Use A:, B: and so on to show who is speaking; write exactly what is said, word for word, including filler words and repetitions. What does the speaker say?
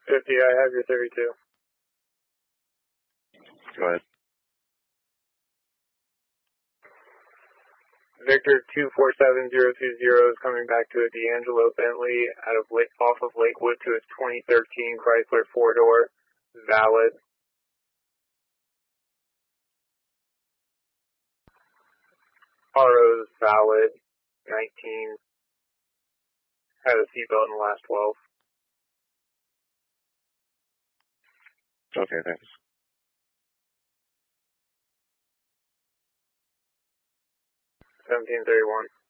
A: fifty, I have your thirty-two.
B: Go ahead.
A: Victor two four seven zero two zero is coming back to a D'Angelo Bentley out of off of Lakewood to his twenty thirteen Chrysler four-door. Valid. R O's valid. nineteen. Had a seatbelt in the last twelve.
B: Okay, thanks.
A: seventeen thirty-one.